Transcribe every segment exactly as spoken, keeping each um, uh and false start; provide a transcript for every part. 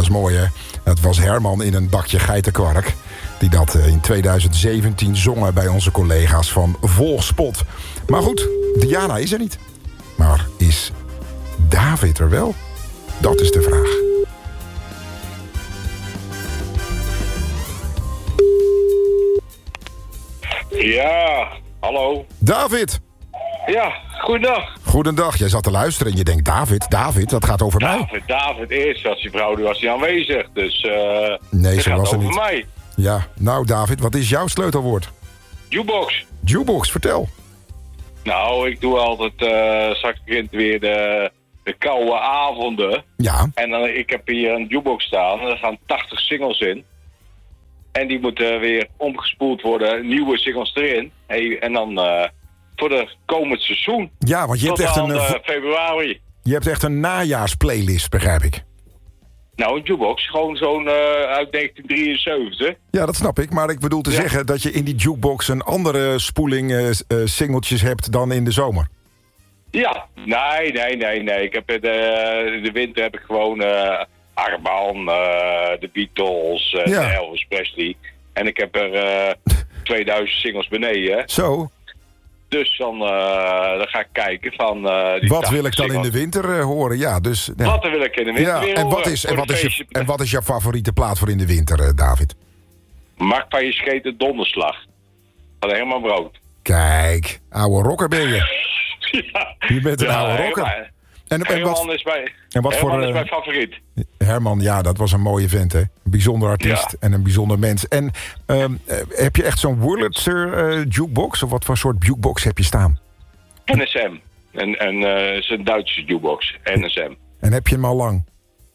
is mooi, hè? Het was Herman in een bakje geitenkwark... die dat in tweeduizend zeventien zongen bij onze collega's van Volgspot. Maar goed, Diana is er niet. Maar is David er wel? Dat is de vraag. Ja, hallo. David! Ja, goedendag. Goedendag, jij zat te luisteren en je denkt... David, David, dat gaat over mij. David, David, eerst was die vrouw die was niet aanwezig, dus... Uh, nee, dat zo gaat was ze over niet. mij. Ja, nou David, wat is jouw sleutelwoord? Jukebox. Jukebox, vertel. Nou, ik doe altijd... Uh, straks begint weer de, de koude avonden. Ja. En dan, ik heb hier een jukebox staan en er gaan tachtig singles in. En die moeten weer omgespoeld worden, nieuwe singles erin. Hey, en dan... Uh, voor de komend seizoen. Ja, want je hebt tot echt aan, een... Uh, februari. Je hebt echt een najaarsplaylist, begrijp ik. Nou, een jukebox, gewoon zo'n uh, uit negentien drieënzeventig. Ja, dat snap ik. Maar ik bedoel te ja. zeggen dat je in die jukebox een andere spoeling uh, uh, singeltjes hebt dan in de zomer. Ja, nee, nee, nee, nee. Ik heb in de, de winter heb ik gewoon uh, Arban, uh, de Beatles, uh, ja. Elvis Presley. En ik heb er uh, tweeduizend singles beneden. Zo. Dus dan, uh, dan ga ik kijken van... Uh, die wat wil ik dan singles. In de winter uh, horen? Ja, dus... Ja. Wat wil ik in de winter ja, weer en horen? Wat is, en, wat is je, en wat is jouw favoriete plaat voor in de winter, uh, David? Maak van je scheten donderslag. Van Herman Brood. Kijk, oude rocker ben je. ja. Je bent een ja, oude rocker. Herman, en, en Herman wat, is, mijn, en wat Herman voor, uh, is mijn favoriet. Herman, ja, dat was een mooie vent, hè? Een bijzonder artiest ja. en een bijzonder mens. En uh, heb je echt zo'n Wurlitzer uh, jukebox? Of wat voor soort jukebox heb je staan? N S M. En, en uh, is een Duitse jukebox. N S M. En heb je hem al lang?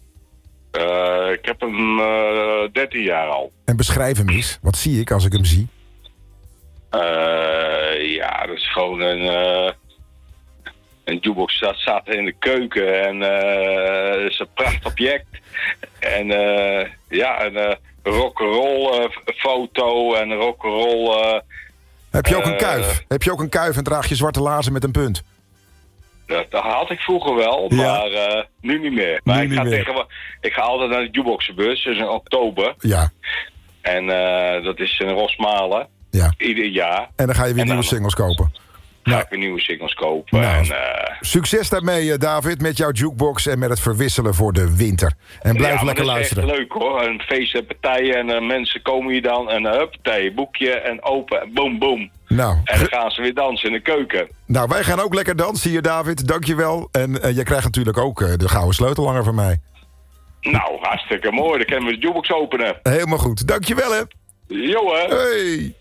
Uh, ik heb hem uh, dertien jaar al. En beschrijf hem eens. Wat zie ik als ik hem zie? Uh, ja, dat is gewoon een... Uh, een jukebox staat, staat in de keuken. En uh, dat is een prachtobject. En uh, ja, een uh, rock'n'roll uh, foto en een rock'n'roll... Uh, Heb je ook een kuif? Uh, Heb je ook een kuif en draag je zwarte laarzen met een punt? Dat, dat had ik vroeger wel, ja. maar uh, nu niet meer. Maar nu ik, niet ga meer. Tegen, ik ga altijd naar de jukeboxenbus, dus in oktober. Ja. En uh, dat is in Rosmalen. Ja. Ieder jaar. En dan ga je weer en nieuwe dan, singles kopen. Ga nou. ik weer nieuwe singles kopen. Nou, en, uh, succes daarmee, David, met jouw jukebox en met het verwisselen voor de winter. En blijf ja, lekker dat is luisteren. Echt leuk hoor. Een feest en partijen en uh, mensen komen hier dan en uh, huppatee, boekje en open en boom boom. Nou, en dan gaan ze weer dansen in de keuken. Nou, wij gaan ook lekker dansen hier, David. Dankjewel. En uh, jij krijgt natuurlijk ook uh, de gouden sleutellanger van mij. Nou, hartstikke mooi. Dan kunnen we de jukebox openen. Helemaal goed. Dankjewel, hè. Jo, hè. Hey.